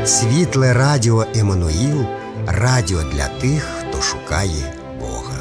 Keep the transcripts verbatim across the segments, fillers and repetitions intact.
Світле радіо Еммануїл – радіо для тих, хто шукає Бога.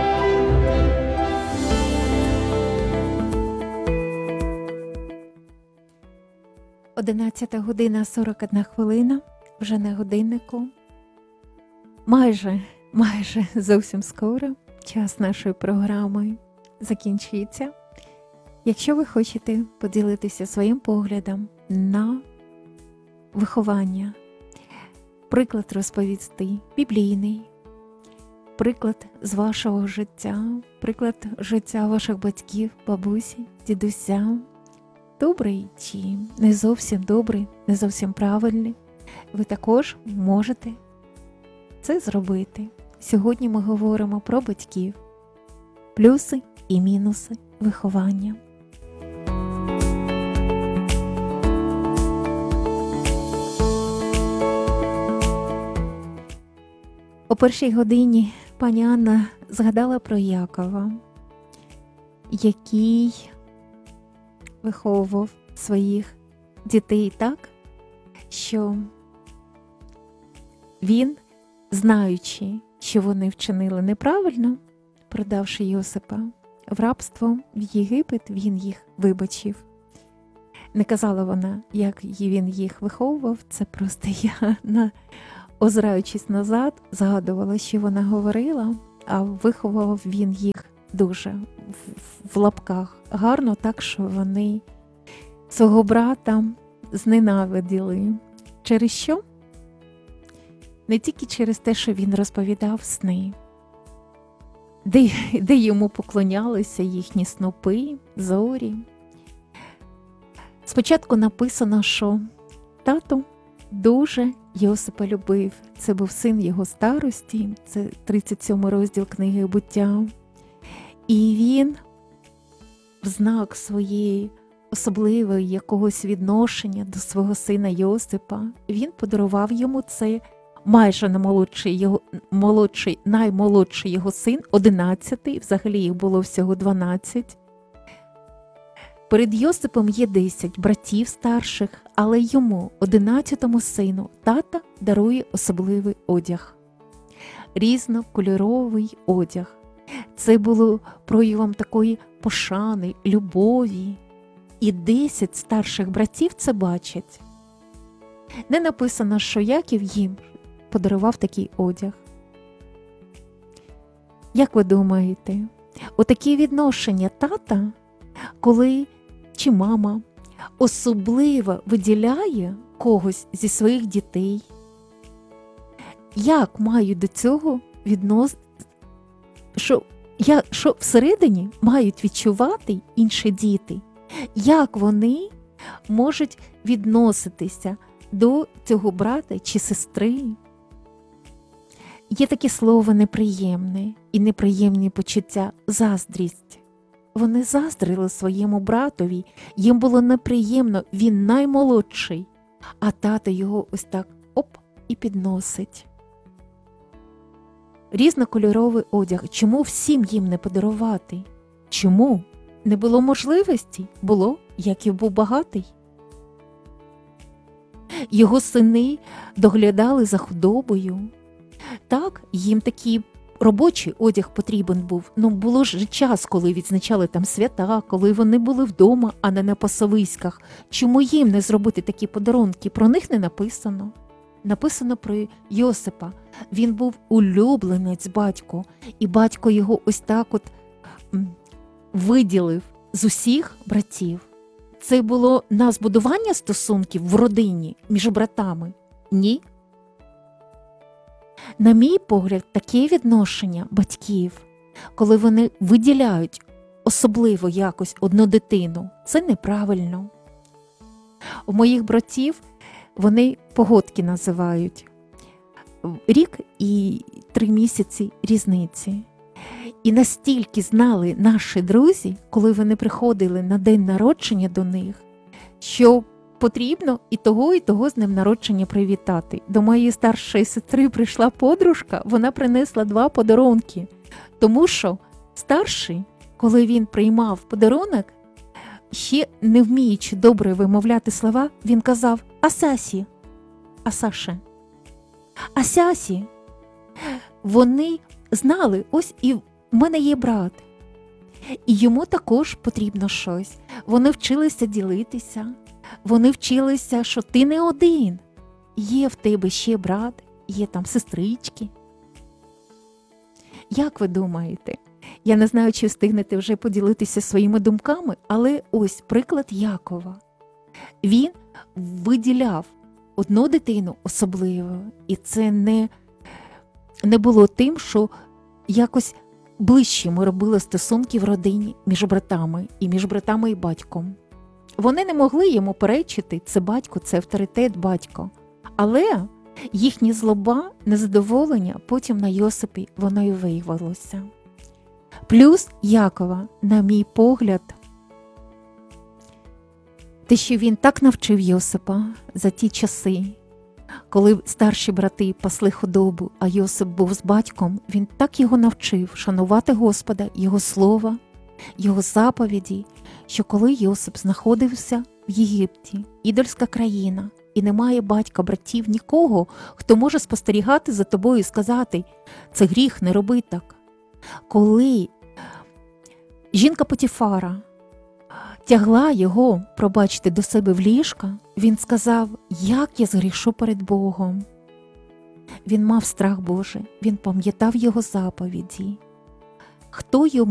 Одинадцята година сорок одна хвилина, вже на годиннику. Майже, майже зовсім скоро час нашої програми закінчиться. Якщо ви хочете поділитися своїм поглядом на виховання, приклад розповісти біблійний, приклад з вашого життя, приклад життя ваших батьків, бабусі, дідуся, добрий чи не зовсім добрий, не зовсім правильний, ви також можете це зробити. Сьогодні ми говоримо про батьків, плюси і мінуси виховання. О першій годині пані Анна згадала про Якова, який виховував своїх дітей так, що він, знаючи, що вони вчинили неправильно, продавши Йосипа в рабство в Єгипет, він їх вибачив. Не казала вона, як він їх виховував, це просто я, на, озираючись назад, згадувала, що вона говорила, а виховував він їх дуже в, в лапках гарно, так, що вони свого брата зненавиділи. Через що? Не тільки через те, що він розповідав сни, де, де йому поклонялися їхні снопи, зорі. Спочатку написано, що тато дуже Йосипа любив. Це був син його старості, це тридцять сьомий розділ книги «Буття». І він в знак своєї особливої якогось відношення до свого сина Йосипа, він подарував йому це майже наймолодший його, молодший, наймолодший його син, одинадцятий, взагалі їх було всього дванадцять. Перед Йосипом є десять братів старших, але йому, одинадцятому сину, тата дарує особливий одяг. Різнокольоровий одяг. Це було проявом такої пошани, любові. І десять старших братів це бачать. Не написано, що Яків їм подарував такий одяг. Як ви думаєте, отакі відношення тата, коли чи мама особливо виділяє когось зі своїх дітей, як мають до цього відносити, що, я, що всередині мають відчувати інші діти, як вони можуть відноситися до цього брата чи сестри. Є таке слово неприємне і неприємні почуття – заздрість. Вони заздрили своєму братові, їм було неприємно, він наймолодший, а тато його ось так оп і підносить. Різнокольоровий одяг. Чому всім їм не подарувати? Чому? Не було можливості? Було, Яків був багатий. Його сини доглядали за худобою. Так, їм такий робочий одяг потрібен був. Ну, було ж час, коли відзначали там свята, коли вони були вдома, а не на пасовиськах. Чому їм не зробити такі подарунки? Про них не написано. Написано про Йосипа. Він був улюбленець батько, і батько його ось так от виділив з усіх братів. Це було на збудування стосунків в родині між братами? Ні. На мій погляд, таке відношення батьків, коли вони виділяють особливо якось одну дитину, це неправильно. У моїх братів вони погодки називають. Рік і три місяці різниці. І настільки знали наші друзі, коли вони приходили на день народження до них, що потрібно і того, і того з днем народження привітати. До моєї старшої сестри прийшла подружка, вона принесла два подарунки. Тому що старший, коли він приймав подарунок, ще не вміючи добре вимовляти слова, він казав «Асасі». а Саше, а Сясі. Вони знали, ось і в мене є брат. І йому також потрібно щось. Вони вчилися ділитися. Вони вчилися, що ти не один. Є в тебе ще брат, є там сестрички. Як ви думаєте? Я не знаю, чи встигнете вже поділитися своїми думками, але ось приклад Якова. Він виділяв одну дитину особливо, і це не, не було тим, що якось ближче ми робили стосунки в родині між братами і між братами і батьком. Вони не могли йому перечити, це батько, це авторитет батько. Але їхня злоба, незадоволення потім на Йосипі воно і виявилося. Плюс Якова, на мій погляд, те, що він так навчив Йосипа за ті часи, коли старші брати пасли худобу, а Йосип був з батьком, він так його навчив шанувати Господа, Його слова, Його заповіді, що коли Йосип знаходився в Єгипті, ідольська країна, і немає батька, братів, нікого, хто може спостерігати за тобою і сказати, це гріх, не роби так. Коли жінка Потіфара тягла його, пробачте, до себе в ліжка, він сказав, як я згрішу перед Богом. Він мав страх Божий, він пам'ятав його заповіді. Хто йому